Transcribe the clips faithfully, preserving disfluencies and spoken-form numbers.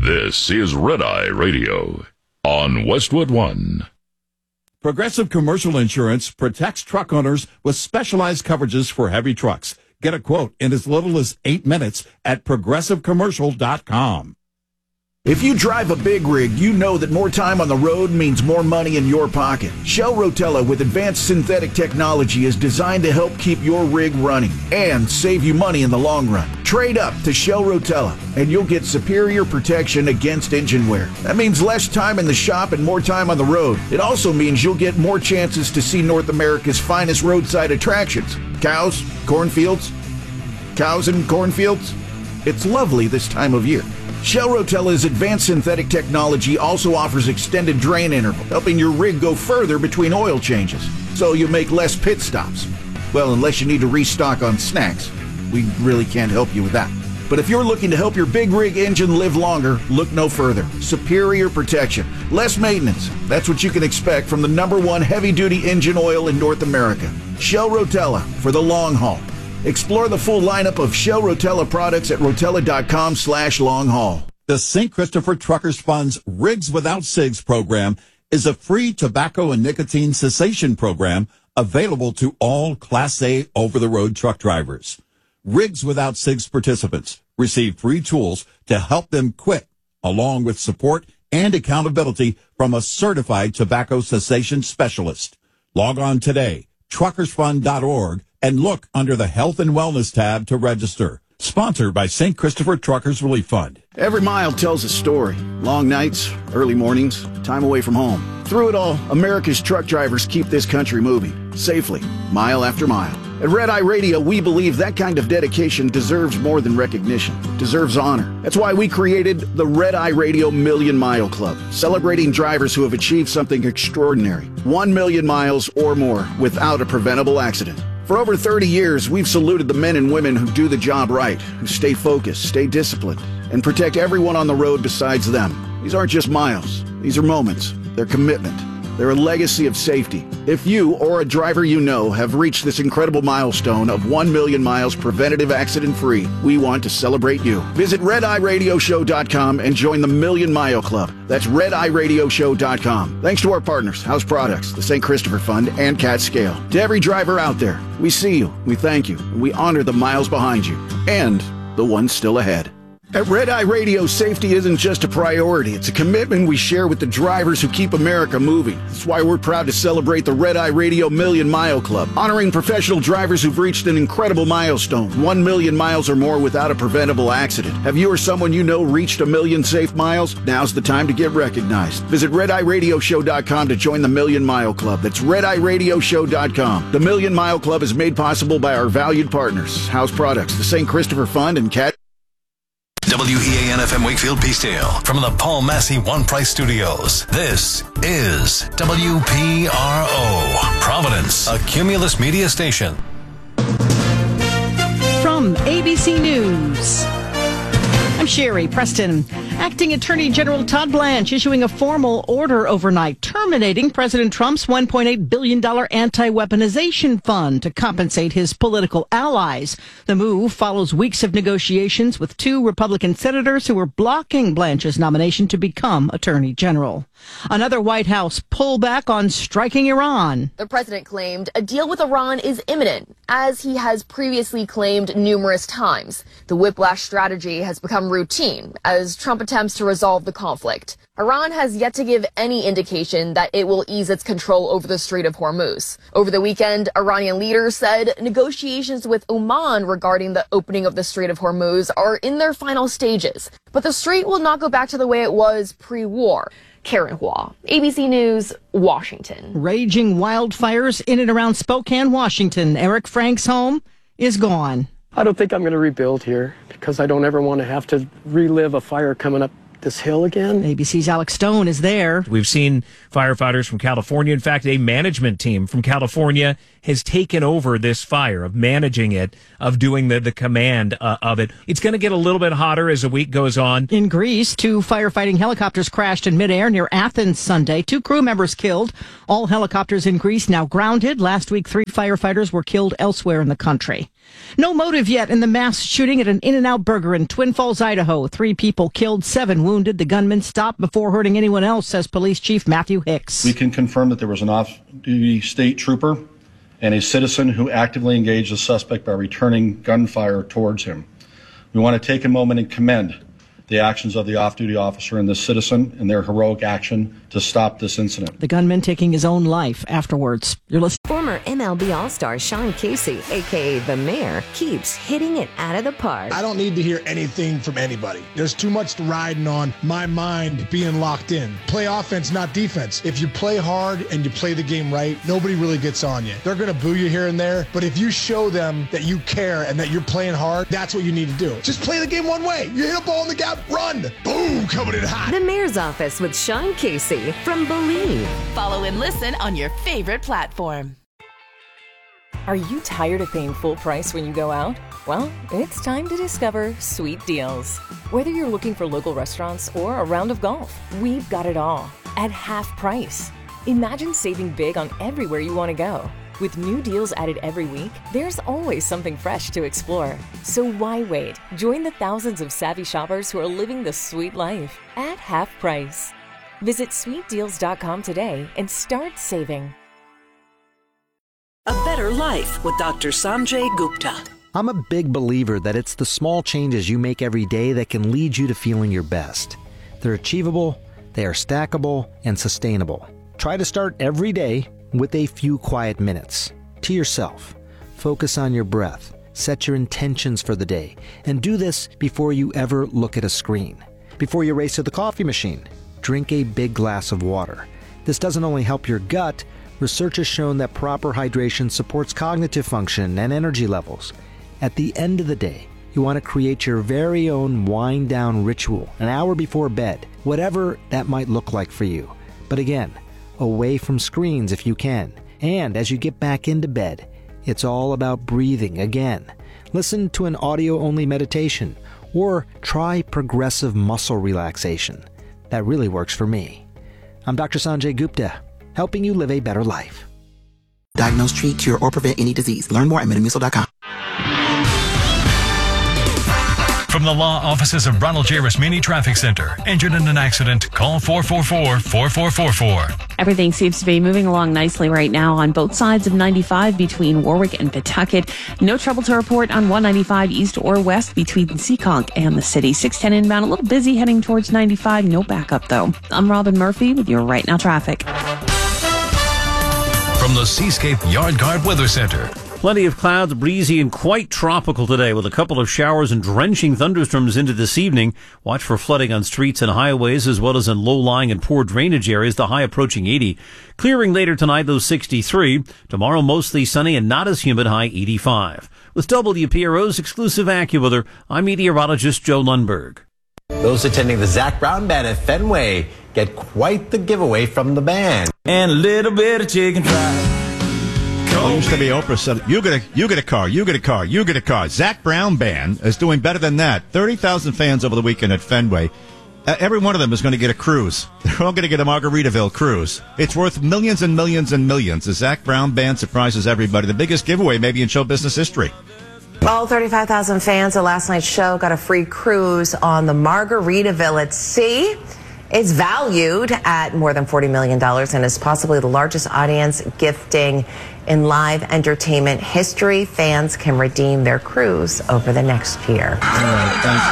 This is Red Eye Radio on Westwood One. Progressive Commercial Insurance protects truck owners with specialized coverages for heavy trucks. Get a quote in as little as eight minutes at progressive commercial dot com. If you drive a big rig, you know that more time on the road means more money in your pocket. Shell Rotella with advanced synthetic technology is designed to help keep your rig running and save you money in the long run. Trade up to Shell Rotella and you'll get superior protection against engine wear. That means less time in the shop and more time on the road. It also means you'll get more chances to see North America's finest roadside attractions. Cows, cornfields, cows and cornfields. It's lovely this time of year. Shell Rotella's advanced synthetic technology also offers extended drain interval, helping your rig go further between oil changes, so you make less pit stops. Well, unless you need to restock on snacks. We really can't help you with that. But if you're looking to help your big rig engine live longer, look no further. Superior protection, less maintenance. That's what you can expect from the number one heavy-duty engine oil in North America. Shell Rotella for the long haul. Explore the full lineup of Shell Rotella products at rotella.com slash long haul. The Saint Christopher Truckers Fund's Rigs Without Cigs program is a free tobacco and nicotine cessation program available to all Class A over-the-road truck drivers. Rigs Without Cigs participants receive free tools to help them quit, along with support and accountability from a certified tobacco cessation specialist. Log on today, truckers fund dot org, and look under the Health and Wellness tab to register. Sponsored by Saint Christopher Truckers Relief Fund. Every mile tells a story. Long nights, early mornings, time away from home. Through it all, America's truck drivers keep this country moving, safely, mile after mile. At Red Eye Radio, we believe that kind of dedication deserves more than recognition. It deserves honor. That's why we created the Red Eye Radio Million Mile Club, celebrating drivers who have achieved something extraordinary. One million miles or more without a preventable accident. For over thirty years, we've saluted the men and women who do the job right, who stay focused, stay disciplined, and protect everyone on the road besides them. These aren't just miles. These are moments. They're commitment. They're a legacy of safety. If you or a driver you know have reached this incredible milestone of one million miles preventative accident-free, we want to celebrate you. Visit red eye radio show dot com and join the Million Mile Club. That's red eye radio show dot com. Thanks to our partners, House Products, the Saint Christopher Fund, and Cat Scale. To every driver out there, we see you, we thank you, and we honor the miles behind you, and the ones still ahead. At Red Eye Radio, safety isn't just a priority. It's a commitment we share with the drivers who keep America moving. That's why we're proud to celebrate the Red Eye Radio Million Mile Club, honoring professional drivers who've reached an incredible milestone, one million miles or more without a preventable accident. Have you or someone you know reached a million safe miles? Now's the time to get recognized. Visit red eye radio show dot com to join the Million Mile Club. That's red eye radio show dot com. The Million Mile Club is made possible by our valued partners, House Products, the Saint Christopher Fund, and Cat. W E A N F M Wakefield Peacedale from the Paul Massey One Price Studios. This is W P R O, Providence, a Cumulus media station. From A B C News, I'm Sherry Preston. Acting Attorney General Todd Blanche issuing a formal order overnight terminating President Trump's one point eight billion dollars anti-weaponization fund to compensate his political allies. The move follows weeks of negotiations with two Republican senators who were blocking Blanche's nomination to become Attorney General. Another White House pullback on striking Iran. The president claimed a deal with Iran is imminent, as he has previously claimed numerous times. The whiplash strategy has become routine as Trump attempts to resolve the conflict. Iran has yet to give any indication that it will ease its control over the Strait of Hormuz. Over the weekend, Iranian leaders said negotiations with Oman regarding the opening of the Strait of Hormuz are in their final stages. But the strait will not go back to the way it was pre-war. Karen Hua, A B C News, Washington. Raging wildfires in and around Spokane, Washington. Eric Frank's home is gone. I don't think I'm going to rebuild here because I don't ever want to have to relive a fire coming up this hill again. A B C's Alex Stone is there. We've seen firefighters from California. In fact, a management team from California has taken over this fire, of managing it, of doing the, the command uh, of it. It's going to get a little bit hotter as the week goes on. In Greece, two firefighting helicopters crashed in midair near Athens Sunday. Two crew members killed. All helicopters in Greece now grounded. Last week, three firefighters were killed elsewhere in the country. No motive yet in the mass shooting at an In-N-Out Burger in Twin Falls, Idaho. Three people killed, seven wounded. The gunman stopped before hurting anyone else, says Police Chief Matthew Hicks. We can confirm that there was an off-duty state trooper and a citizen who actively engaged the suspect by returning gunfire towards him. We want to take a moment and commend the actions of the off-duty officer and the citizen and their heroic action to stop this incident. The gunman taking his own life afterwards. You're listening. Former M L B All-Star Sean Casey, a k a. The Mayor, keeps hitting it out of the park. I don't need to hear anything from anybody. There's too much riding on my mind being locked in. Play offense, not defense. If you play hard and you play the game right, nobody really gets on you. They're going to boo you here and there, but if you show them that you care and that you're playing hard, that's what you need to do. Just play the game one way. You hit a ball in the gap, run. Boom, coming in hot. The Mayor's Office with Sean Casey from Believe. Follow and listen on your favorite platform. Are you tired of paying full price when you go out? Well, it's time to discover Sweet Deals. Whether you're looking for local restaurants or a round of golf, we've got it all at half price. Imagine saving big on everywhere you want to go. With new deals added every week, there's always something fresh to explore. So why wait? Join the thousands of savvy shoppers who are living the sweet life at half price. Visit sweet deals dot com today and start saving. A Better Life with Doctor Sanjay Gupta. I'm a big believer that it's the small changes you make every day that can lead you to feeling your best. They're achievable, they are stackable, and sustainable. Try to start every day with a few quiet minutes. To yourself. Focus on your breath. Set your intentions for the day. And do this before you ever look at a screen. Before you race to the coffee machine, drink a big glass of water. This doesn't only help your gut. Research has shown that proper hydration supports cognitive function and energy levels. At the end of the day, you want to create your very own wind-down ritual an hour before bed, whatever that might look like for you. But again, away from screens if you can. And as you get back into bed, it's all about breathing again. Listen to an audio-only meditation or try progressive muscle relaxation. That really works for me. I'm Doctor Sanjay Gupta, helping you live a better life. Diagnose, treat, cure, or prevent any disease. Learn more at metamucil dot com. From the law offices of Ronald J. Rasmini Traffic Center. Injured in an accident? Call four four four, four four four four. Everything seems to be moving along nicely right now on both sides of ninety-five between Warwick and Pawtucket. No trouble to report on one ninety-five east or west between Seekonk and the city. six ten inbound, a little busy heading towards ninety-five. No backup, though. I'm Robin Murphy with your Right Now Traffic. From the Seascape Yard Guard Weather Center. Plenty of clouds, breezy and quite tropical today with a couple of showers and drenching thunderstorms into this evening. Watch for flooding on streets and highways as well as in low-lying and poor drainage areas, the high approaching eighty. Clearing later tonight, though, sixty-three. Tomorrow, mostly sunny and not as humid, high eighty-five. With W P R O's exclusive AccuWeather, I'm meteorologist Joe Lundberg. Those attending the Zac Brown Band at Fenway get quite the giveaway from the band. And a little bit of chicken fried. Well, it used to be Oprah said, you get a you get a car, you get a car, you get a car. Zac Brown Band is doing better than that. thirty thousand fans over the weekend at Fenway. Uh, every one of them is going to get a cruise. They're all going to get a Margaritaville cruise. It's worth millions and millions and millions. The Zac Brown Band surprises everybody. The biggest giveaway maybe in show business history. All thirty-five thousand fans of last night's show got a free cruise on the Margaritaville at sea. It's valued at more than forty million dollars and is possibly the largest audience gifting in live entertainment history. Fans can redeem their cruise over the next year. All right, thanks,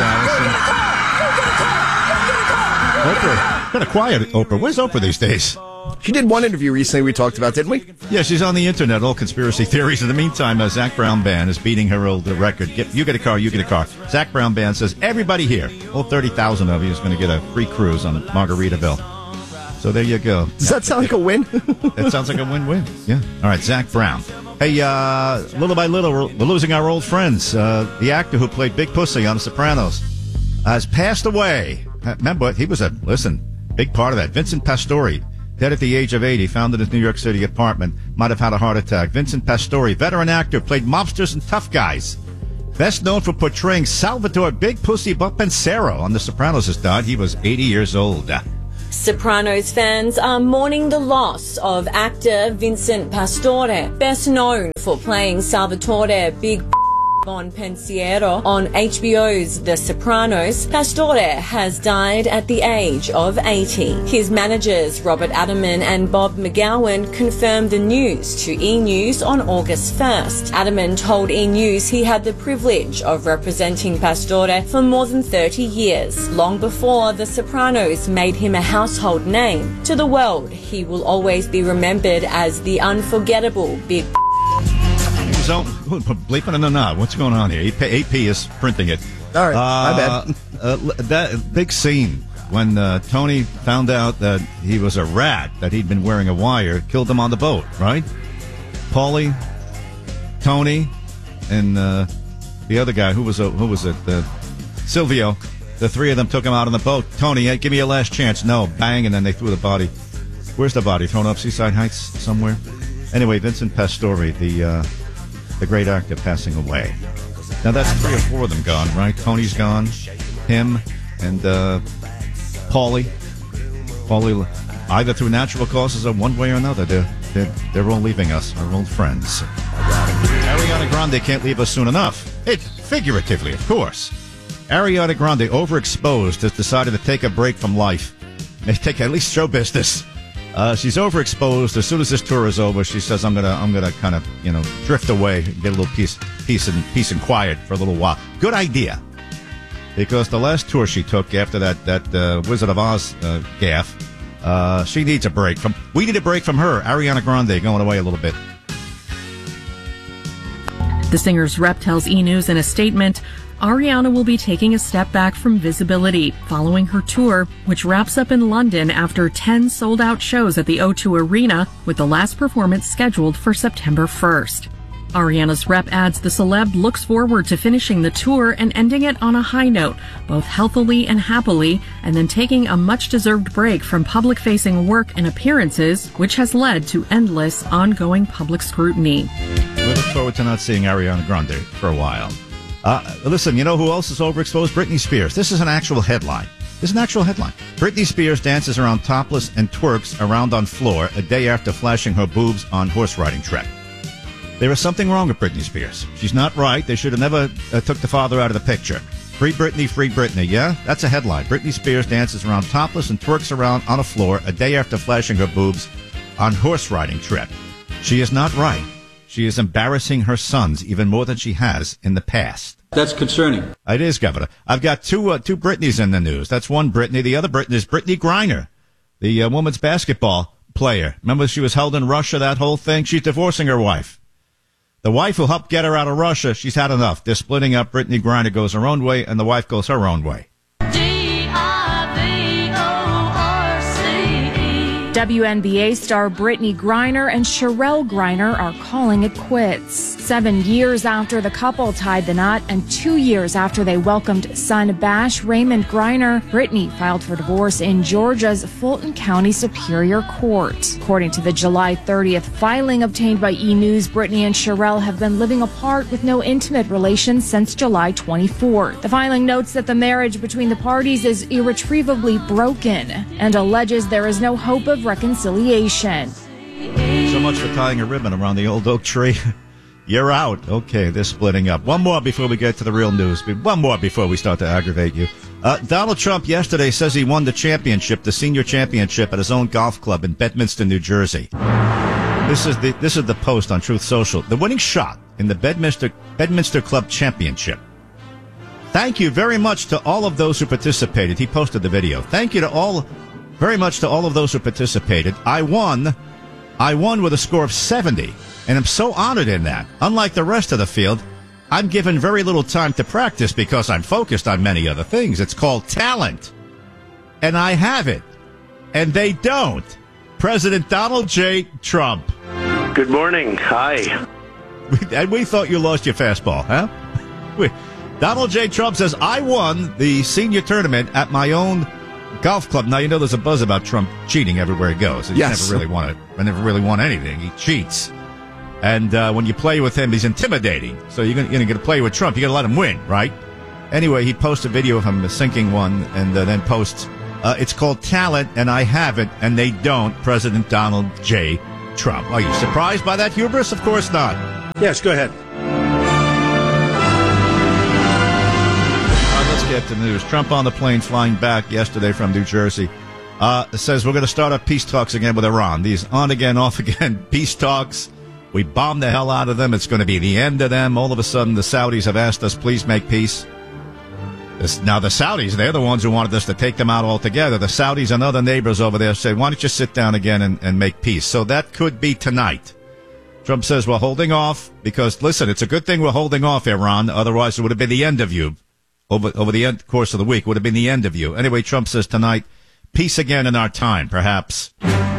Allison. Oprah, kind of quiet, Oprah. Where's Oprah these days? She did one interview recently we talked about, didn't we? Yeah, she's on the internet, all conspiracy theories. In the meantime, uh, Zac Brown Band is beating her old uh, record. Get, you get a car, you get a car. Zac Brown Band says everybody here, all thirty thousand of you, is going to get a free cruise on Margaritaville. So there you go. Does that sound like a win? That sounds like a win-win. Yeah. All right, Zac Brown. Hey, uh, little by little, we're, we're losing our old friends. Uh, the actor who played Big Pussy on The Sopranos has passed away. Uh, remember, he was a, listen, big part of that. Vincent Pastore, dead at the age of eighty, found in his New York City apartment, might have had a heart attack. Vincent Pastore, veteran actor, played mobsters and tough guys. Best known for portraying Salvatore Big Pussy Pancero on The Sopranos, has died. He was eighty years old. Sopranos fans are mourning the loss of actor Vincent Pastore, best known for playing Salvatore Big Von Pensiero on H B O's The Sopranos, Pastore has died at the age of eighty. His managers, Robert Adderman and Bob McGowan, confirmed the news to E! News on August first. Adderman told E! News he had the privilege of representing Pastore for more than thirty years, long before The Sopranos made him a household name. To the world, he will always be remembered as the unforgettable Big So, bleeping in the knob. What's going on here? A P is printing it. All right, uh, my bad. uh, that big scene when uh, Tony found out that he was a rat, that he'd been wearing a wire, killed him on the boat, right? Paulie, Tony, and uh, the other guy, who was uh, who was it? Uh, Silvio. The three of them took him out on the boat. Tony, hey, give me a last chance. No, bang, and then they threw the body. Where's the body? Thrown up Seaside Heights somewhere? Anyway, Vincent Pastore, the... Uh, The great actor passing away. Now that's three or four of them gone, right? Tony's gone, him, and uh, Paulie. Paulie, either through natural causes or one way or another, they're, they're, they're all leaving us, our old friends. Ariana Grande can't leave us soon enough. It, figuratively, of course. Ariana Grande, overexposed, has decided to take a break from life. May take at least show business. Uh, she's overexposed. As soon as this tour is over, she says, "I'm gonna, I'm gonna kind of, you know, drift away, get a little peace, peace and peace and quiet for a little while." Good idea, because the last tour she took after that that uh, Wizard of Oz uh, gaffe, uh, she needs a break from. We need a break from her, Ariana Grande, going away a little bit. The singer's rep tells E! News in a statement, Ariana will be taking a step back from visibility following her tour, which wraps up in London after ten sold-out shows at the O two Arena, with the last performance scheduled for September first. Ariana's rep adds the celeb looks forward to finishing the tour and ending it on a high note, both healthily and happily, and then taking a much-deserved break from public-facing work and appearances, which has led to endless, ongoing public scrutiny. We look forward to not seeing Ariana Grande for a while. Uh, listen, you know who else is overexposed? Britney Spears. This is an actual headline. This is an actual headline. Britney Spears dances around topless and twerks around on floor a day after flashing her boobs on horse riding trip. There is something wrong with Britney Spears. She's not right. They should have never uh, took the father out of the picture. Free Britney, free Britney. Yeah, that's a headline. Britney Spears dances around topless and twerks around on a floor a day after flashing her boobs on horse riding trip. She is not right. She is embarrassing her sons even more than she has in the past. That's concerning. It is, Governor. I've got two uh, two Britneys in the news. That's one Britney. The other Britney is Brittany Griner, the uh, women's basketball player. Remember she was held in Russia, that whole thing? She's divorcing her wife. The wife who helped get her out of Russia, she's had enough. They're splitting up. Brittany Griner goes her own way, and the wife goes her own way. W N B A star Brittany Griner and Cherelle Griner are calling it quits. Seven years after the couple tied the knot and two years after they welcomed son Bash Raymond Griner, Brittany filed for divorce in Georgia's Fulton County Superior Court. According to the July thirtieth filing obtained by E! News, Brittany and Cherelle have been living apart with no intimate relations since July twenty-fourth. The filing notes that the marriage between the parties is irretrievably broken and alleges there is no hope of reconciliation. So much for tying a ribbon around the old oak tree. You're out. Okay, they're splitting up. One more before we get to the real news. One more before we start to aggravate you. Uh, Donald Trump yesterday says he won the championship, the senior championship, at his own golf club in Bedminster, New Jersey. This is the this is the post on Truth Social. The winning shot in the Bedminster Bedminster Club Championship. Thank you very much to all of those who participated. He posted the video. Thank you to all, very much to all of those who participated. I won. I won with a score of seventy, and I'm so honored in that. Unlike the rest of the field, I'm given very little time to practice because I'm focused on many other things. It's called talent, and I have it, and they don't. President Donald J. Trump. Good morning. Hi. And we thought you lost your fastball, huh? We, Donald J. Trump says, I won the senior tournament at my own golf club. Now, you know there's a buzz about Trump cheating everywhere he goes. He yes. never really won it. I never really won anything. He cheats. And uh, when you play with him, he's intimidating. So you're going to play with Trump. You got to let him win, right? Anyway, he posts a video of him sinking one and uh, then posts, uh, it's called talent, and I have it, and they don't, President Donald J. Trump. Are you surprised by that hubris? Of course not. Yes, go ahead. get to the news. Trump on the plane flying back yesterday from New Jersey uh, says we're going to start up peace talks again with Iran. These on again, off again peace talks. We bombed the hell out of them. It's going to be the end of them. All of a sudden, the Saudis have asked us, please make peace. This, now, the Saudis, they're the ones who wanted us to take them out altogether. The Saudis and other neighbors over there said, why don't you sit down again and, and make peace? So that could be tonight. Trump says we're holding off because, listen, it's a good thing we're holding off, Iran. Otherwise, it would have been the end of you. Over, over the end, course of the week, would have been the end of you. Anyway, Trump says tonight, peace again in our time, perhaps.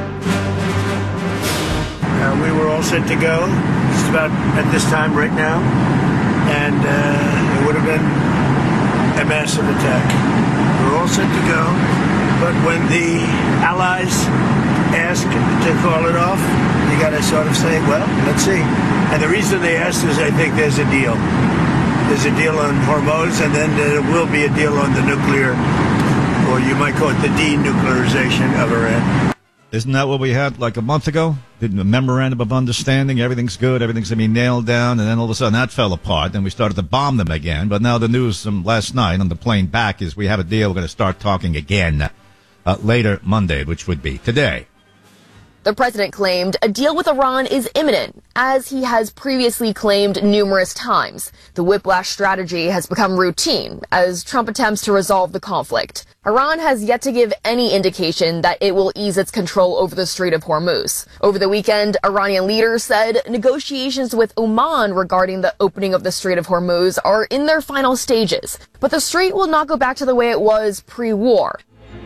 Uh, we were all set to go just about at this time right now, and uh, it would have been a massive attack. We were all set to go, but when the allies ask to call it off, you got to sort of say, well, let's see. And the reason they asked is I think there's a deal. There's a deal on Hormuz, and then there will be a deal on the nuclear, or you might call it the denuclearization of Iran. Isn't that what we had like a month ago? Didn't a memorandum of understanding? Everything's good. Everything's going to be nailed down. And then all of a sudden that fell apart. And we started to bomb them again. But now the news from last night on the plane back is we have a deal. We're going to start talking again uh, later Monday, which would be today. The president claimed a deal with Iran is imminent, as he has previously claimed numerous times. The whiplash strategy has become routine as Trump attempts to resolve the conflict. Iran has yet to give any indication that it will ease its control over the Strait of Hormuz. Over the weekend, Iranian leaders said negotiations with Oman regarding the opening of the Strait of Hormuz are in their final stages, but the strait will not go back to the way it was pre-war.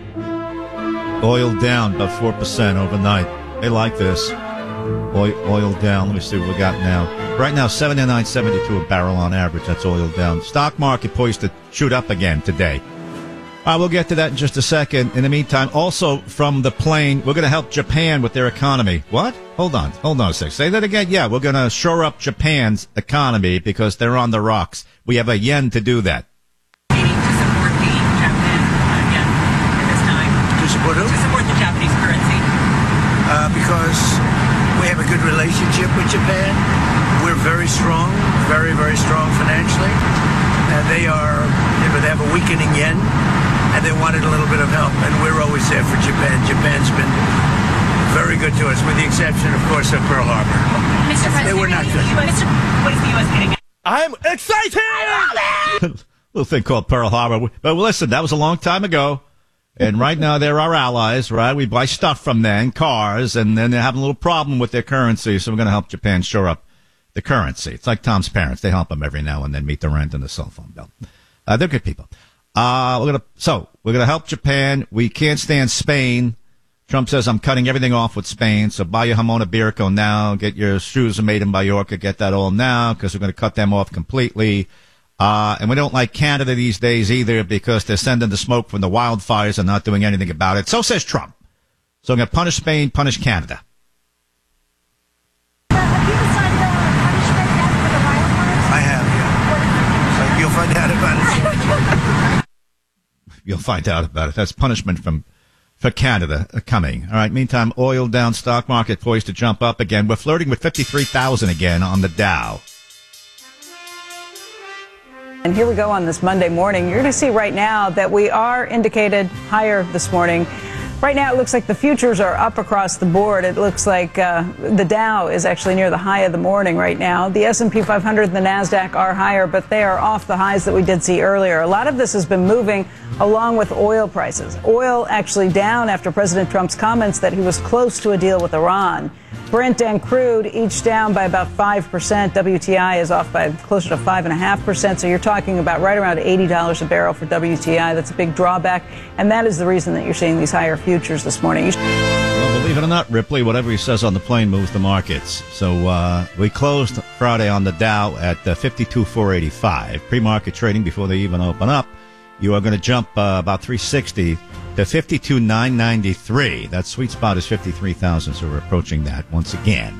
Oil down about four percent overnight. They like this. Oil, oil down. Let me see what we got now. Right now, seventy-nine seventy-two a barrel on average. That's oil down. Stock market poised to shoot up again today. All right, we'll get to that in just a second. In the meantime, also from the plane, we're going to help Japan with their economy. What? Hold on. Hold on a sec. Say that again. Yeah, we're going to shore up Japan's economy because they're on the rocks. We have a yen to do that. To support who? To support the Japanese currency. Uh, because we have a good relationship with Japan. We're very strong, very, very strong financially. And they are, you know, they have a weakening yen, and they wanted a little bit of help. And we're always there for Japan. Japan's been very good to us, with the exception, of course, of Pearl Harbor. Mister President, they were not good. what is the U S getting at? I'm excited! A little thing called Pearl Harbor. But listen, that was a long time ago. And right now, they're our allies, right? We buy stuff from them, cars, and then they're having a little problem with their currency, so we're going to help Japan shore up the currency. It's like Tom's parents. They help him every now and then meet the rent and the cell phone bill. Uh, they're good people. Uh, we're gonna, so, we're going to help Japan. We can't stand Spain. Trump says, I'm cutting everything off with Spain, so buy your Jamon Iberico now. Get your shoes made in Mallorca. Get that all now, because we're going to cut them off completely. Uh, and we don't like Canada these days either because they're sending the smoke from the wildfires and not doing anything about it. So says Trump. So I'm going to punish Spain, punish Canada. Uh, have you decided on a punishment yet for the wildfires? I have, yeah. So you'll find out about it. You'll find out about it. That's punishment from for Canada uh, coming. All right. Meantime, oil down, stock market poised to jump up again. We're flirting with fifty-three thousand again on the Dow. And here we go on this Monday morning. You're going to see right now that we are indicated higher this morning. Right now, it looks like the futures are up across the board. It looks like uh, the Dow is actually near the high of the morning right now. The S and P five hundred and the NASDAQ are higher, but they are off the highs that we did see earlier. A lot of this has been moving along with oil prices. Oil actually down after President Trump's comments that he was close to a deal with Iran. Brent and crude each down by about five percent. W T I is off by closer to five point five percent. So you're talking about right around eighty dollars a barrel for W T I. That's a big drawback. And that is the reason that you're seeing these higher futures this morning. Well, believe it or not, Ripley, whatever he says on the plane moves the markets. So uh, we closed Friday on the Dow at uh, fifty-two four eighty-five. Pre-market trading before they even open up. You are going to jump uh, about three sixty to fifty-two nine ninety-three. That sweet spot is fifty-three thousand, so we're approaching that once again.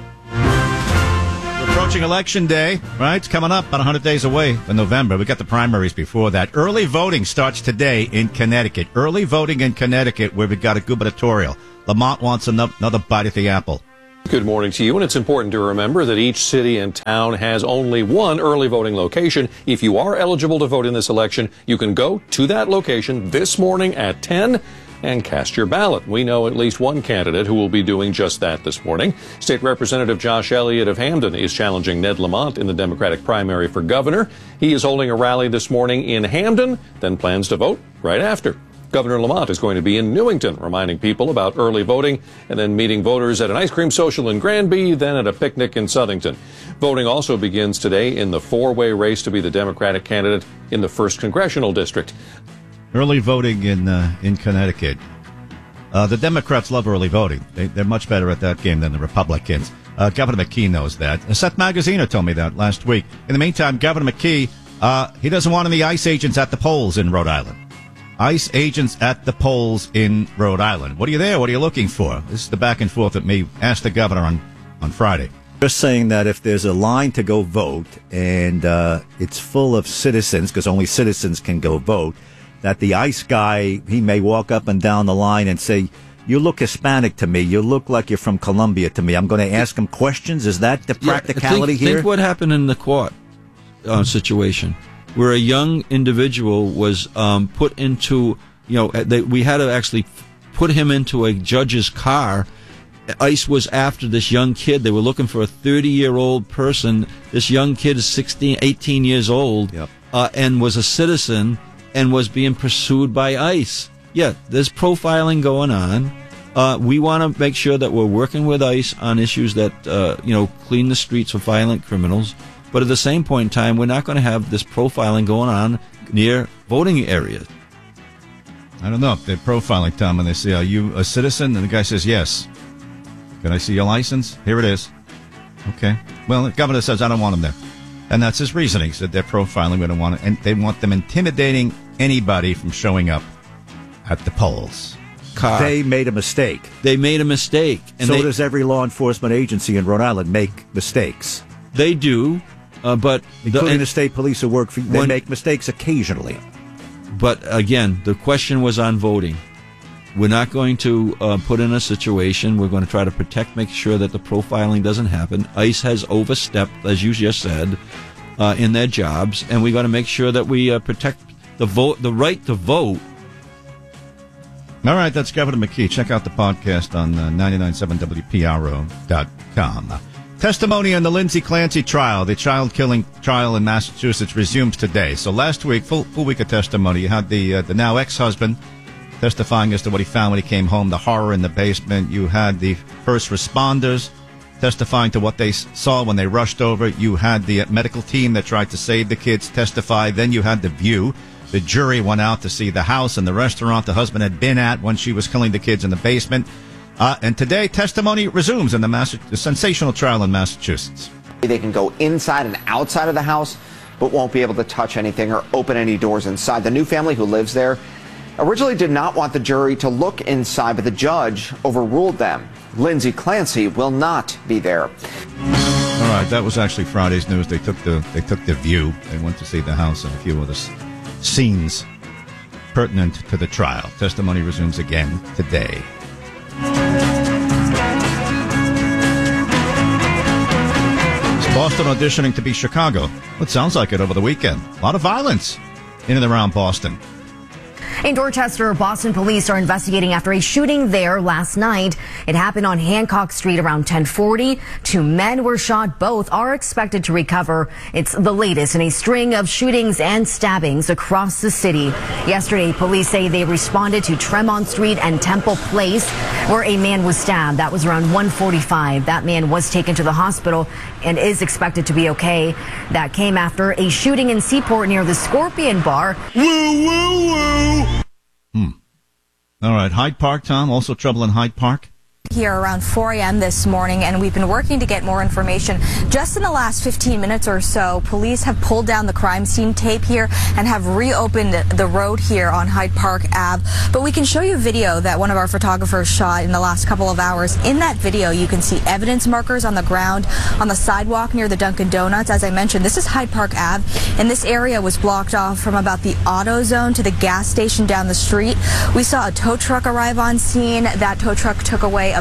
We're approaching Election Day, right? It's coming up about one hundred days away in November. We got the primaries before that. Early voting starts today in Connecticut. Early voting in Connecticut, where we've got a gubernatorial. Lamont wants another bite at the apple. Good morning to you, and it's important to remember that each city and town has only one early voting location. If you are eligible to vote in this election, you can go to that location this morning at ten and cast your ballot. We know at least one candidate who will be doing just that this morning. State Representative Josh Elliott of Hamden is challenging Ned Lamont in the Democratic primary for governor. He is holding a rally this morning in Hamden, then plans to vote right after. Governor Lamont is going to be in Newington, reminding people about early voting, and then meeting voters at an ice cream social in Granby, then at a picnic in Southington. Voting also begins today in the four-way race to be the Democratic candidate in the first congressional district. Early voting in uh, in Connecticut. Uh, the Democrats love early voting. They, they're much better at that game than the Republicans. Uh, Governor McKee knows that. Uh, Seth Magaziner told me that last week. In the meantime, Governor McKee, uh, he doesn't want any ICE agents at the polls in Rhode Island. ICE agents at the polls in Rhode Island. What are you there? What are you looking for? This is the back and forth that me asked the governor on, on Friday. Just saying that if there's a line to go vote and uh, it's full of citizens, because only citizens can go vote, that the ICE guy, he may walk up and down the line and say, you look Hispanic to me. You look like you're from Colombia to me. I'm going to ask him questions. Is that the practicality yeah, think, here? Think what happened in the court uh, situation, where a young individual was um, put into, you know, they, we had to actually put him into a judge's car. ICE was after this young kid. They were looking for a thirty-year-old person. This young kid is sixteen, eighteen years old, yep. uh, and was a citizen and was being pursued by ICE. Yeah, there's profiling going on. Uh, we want to make sure that we're working with ICE on issues that, uh, you know, clean the streets for violent criminals. But at the same point in time, we're not going to have this profiling going on near voting areas. I don't know if they're profiling, Tom, and they say, are you a citizen? And the guy says, yes. Can I see your license? Here it is. Okay. Well, the governor says, I don't want them there. And that's his reasoning. He said they're profiling. We don't want it. And they want them intimidating anybody from showing up at the polls. Car. They made a mistake. They made a mistake. And so they, does every law enforcement agency in Rhode Island make mistakes? They do. Uh, but including the, the state police who work for they when, make mistakes occasionally. But again, the question was on voting. We're not going to uh, put in a situation. We're going to try to protect, make sure that the profiling doesn't happen. ICE has overstepped, as you just said, uh, in their jobs, and we got to make sure that we uh, protect the vote, the right to vote. All right, that's Governor McKee. Check out the podcast on uh, nine nine seven W P R O dot com. Testimony in the Lindsay Clancy trial, the child-killing trial in Massachusetts, resumes today. So last week, full, full week of testimony, you had the uh, the now ex-husband testifying as to what he found when he came home, the horror in the basement. You had the first responders testifying to what they saw when they rushed over. You had the medical team that tried to save the kids testify. Then you had The View. The jury went out to see the house and the restaurant the husband had been at when she was killing the kids in the basement. Uh, and today, testimony resumes in the, Massa- the sensational trial in Massachusetts. They can go inside and outside of the house, but won't be able to touch anything or open any doors inside. The new family who lives there originally did not want the jury to look inside, but the judge overruled them. Lindsay Clancy will not be there. All right, that was actually Friday's news. They took the they took the View. They went to see the house and a few other scenes pertinent to the trial. Testimony resumes again today. Is Boston auditioning to be Chicago? Well, it sounds like it over the weekend. A lot of violence in and around Boston. In Dorchester, Boston police are investigating after a shooting there last night. It happened on Hancock Street around ten forty. Two men were shot. Both are expected to recover. It's the latest in a string of shootings and stabbings across the city. Yesterday, police say they responded to Tremont Street and Temple Place, where a man was stabbed. That was around one forty-five. That man was taken to the hospital and is expected to be okay. That came after a shooting in Seaport near the Scorpion Bar. Woo, woo, woo! Hmm. All right. Hyde Park, Tom. Also trouble in Hyde Park? Here around four a.m. this morning, and we've been working to get more information. Just in the last fifteen minutes or so, police have pulled down the crime scene tape here and have reopened the road here on Hyde Park Avenue. But we can show you a video that one of our photographers shot in the last couple of hours. In that video, you can see evidence markers on the ground on the sidewalk near the Dunkin' Donuts. As I mentioned, this is Hyde Park Avenue, and this area was blocked off from about the auto zone to the gas station down the street. We saw a tow truck arrive on scene. That tow truck took away a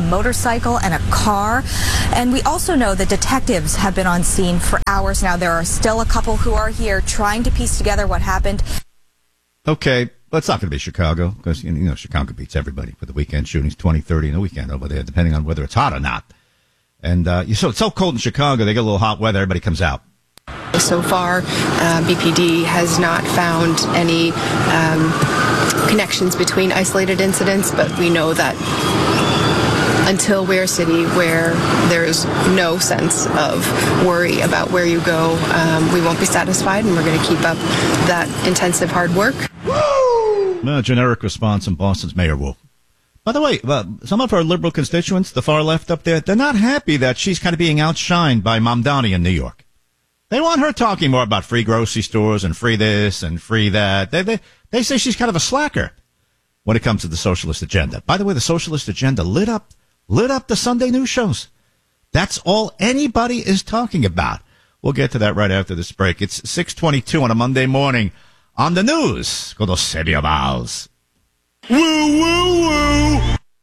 motorcycle, and a car. And we also know that detectives have been on scene for hours now. There are still a couple who are here trying to piece together what happened. Okay, but it's not going to be Chicago because, you know, Chicago beats everybody for the weekend shootings, twenty, thirty in the weekend over there, depending on whether it's hot or not. And uh, so it's so cold in Chicago, they get a little hot weather, everybody comes out. So far, uh, B P D has not found any um, connections between isolated incidents, but we know that until we're a city where there's no sense of worry about where you go, um, we won't be satisfied, and we're going to keep up that intensive hard work. Well, generic response from Boston's Mayor Wolf. By the way, uh, some of our liberal constituents, the far left up there, they're not happy that she's kind of being outshined by Mamdani in New York. They want her talking more about free grocery stores and free this and free that. They, they, they say she's kind of a slacker when it comes to the socialist agenda. By the way, the socialist agenda lit up, lit up the Sunday news shows. That's all anybody is talking about. We'll get to that right after this break. It's six twenty-two on a Monday morning on the news. Con los serios. Woo, woo, woo.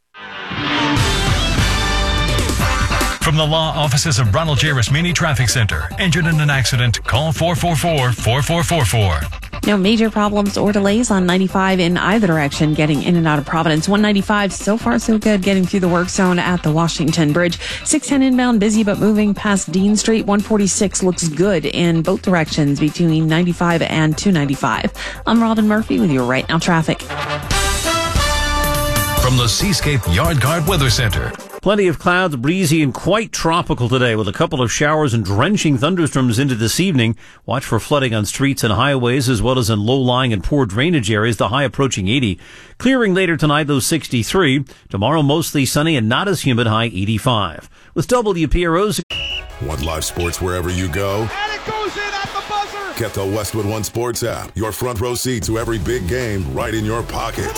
From the law offices of Ronald J. Rasmini Traffic Center. Injured in an accident? Call four four four, four four four four. No major problems or delays on ninety-five in either direction getting in and out of Providence. one ninety-five, so far so good, getting through the work zone at the Washington Bridge. six ten inbound, busy but moving past Dean Street. one forty-six looks good in both directions between ninety-five and two ninety-five. I'm Robin Murphy with your Right Now traffic. From the Seascape Yard Guard Weather Center. Plenty of clouds, breezy and quite tropical today with a couple of showers and drenching thunderstorms into this evening. Watch for flooding on streets and highways as well as in low-lying and poor drainage areas, the high approaching eighty. Clearing later tonight, though sixty-three. Tomorrow mostly sunny and not as humid, high eighty-five. With W P R O's... Want live sports wherever you go? And it goes in at the buzzer! Get the Westwood One Sports app. Your front row seat to every big game right in your pocket.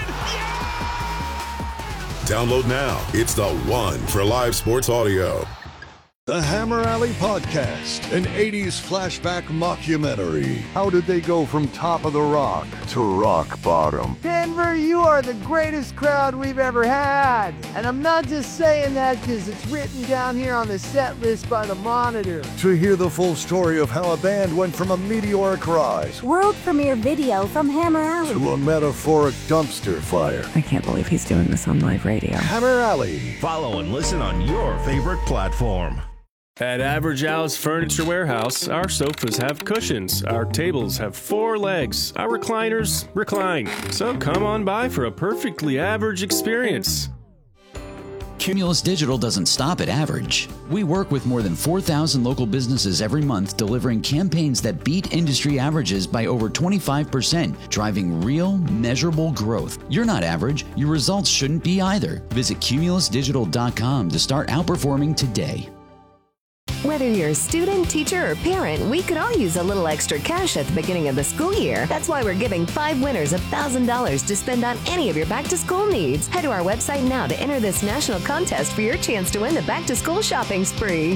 Download now. It's the one for live sports audio. The Hammer Alley Podcast, an eighties flashback mockumentary. How did they go from top of the rock to rock bottom? Denver, you are the greatest crowd we've ever had. And I'm not just saying that because it's written down here on the set list by the Monitor. To hear the full story of how a band went from a meteoric rise, world premiere video from Hammer Alley, to a metaphoric dumpster fire. I can't believe he's doing this on live radio. Hammer Alley. Follow and listen on your favorite platform. At Average Al's Furniture Warehouse, our sofas have cushions, our tables have four legs, our recliners recline. So come on by for a perfectly average experience. Cumulus Digital doesn't stop at average. We work with more than four thousand local businesses every month, delivering campaigns that beat industry averages by over twenty-five percent, driving real, measurable growth. You're not average. Your results shouldn't be either. Visit cumulus digital dot com to start outperforming today. Whether you're a student, teacher, or parent, we could all use a little extra cash at the beginning of the school year. That's why we're giving five winners one thousand dollars to spend on any of your back-to-school needs. Head to our website now to enter this national contest for your chance to win the back-to-school shopping spree.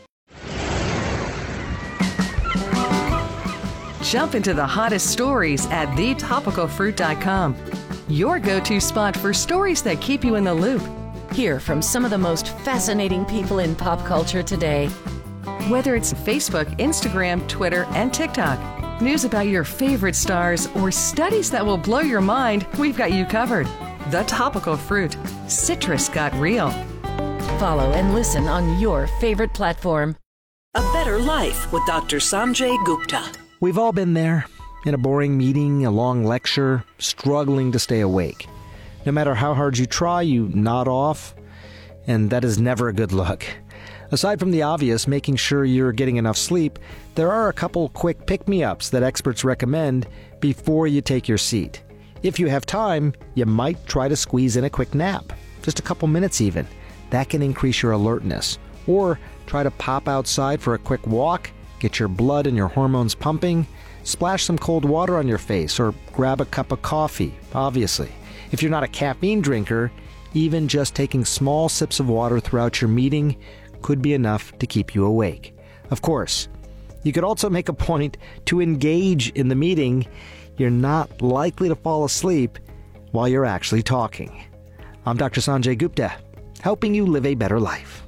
Jump into the hottest stories at the topical fruit dot com. Your go-to spot for stories that keep you in the loop. Hear from some of the most fascinating people in pop culture today. Whether it's Facebook, Instagram, Twitter, and TikTok, news about your favorite stars, or studies that will blow your mind, we've got you covered. The Topical Fruit. Citrus got real. Follow and listen on your favorite platform. A Better Life with Doctor Sanjay Gupta. We've all been there. In a boring meeting, a long lecture, struggling to stay awake. No matter how hard you try, you nod off, and that is never a good look. Aside from the obvious, making sure you're getting enough sleep, there are a couple quick pick-me-ups that experts recommend before you take your seat. If you have time, you might try to squeeze in a quick nap, just a couple minutes even. That can increase your alertness. Or try to pop outside for a quick walk, get your blood and your hormones pumping, splash some cold water on your face, or grab a cup of coffee, obviously. If you're not a caffeine drinker, even just taking small sips of water throughout your meeting could be enough to keep you awake. Of course, you could also make a point to engage in the meeting. You're not likely to fall asleep while you're actually talking. I'm Doctor Sanjay Gupta, helping you live a better life.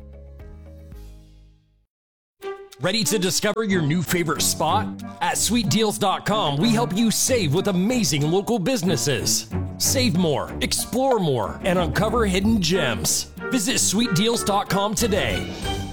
Ready to discover your new favorite spot? At sweet deals dot com, we help you save with amazing local businesses. Save more, explore more, and uncover hidden gems. Visit sweet deals dot com today.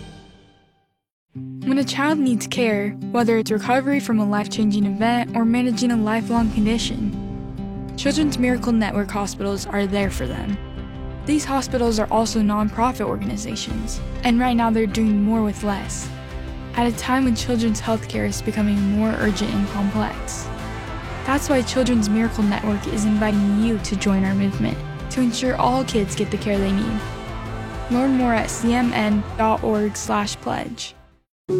When a child needs care, whether it's recovery from a life-changing event or managing a lifelong condition, Children's Miracle Network hospitals are there for them. These hospitals are also nonprofit organizations, and right now they're doing more with less, at a time when children's healthcare is becoming more urgent and complex. That's why Children's Miracle Network is inviting you to join our movement to ensure all kids get the care they need. Learn more at c m n dot org slash pledge.